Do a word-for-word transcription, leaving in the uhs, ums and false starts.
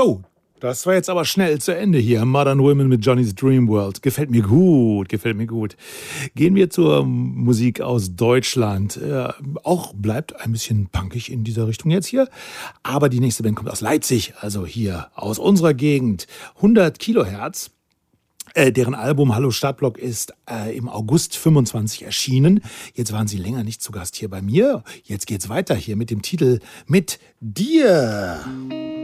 So, das war jetzt aber schnell zu Ende hier. Modern Women mit Johnny's Dream World. Gefällt mir gut, gefällt mir gut. Gehen wir zur Musik aus Deutschland. Äh, auch bleibt ein bisschen punkig in dieser Richtung jetzt hier. Aber die nächste Band kommt aus Leipzig, also hier aus unserer Gegend. hundert Kilohertz. Äh, deren Album Hallo Stadtblock ist äh, im August fünfundzwanzig erschienen. Jetzt waren sie länger nicht zu Gast hier bei mir. Jetzt geht's weiter hier mit dem Titel Mit dir.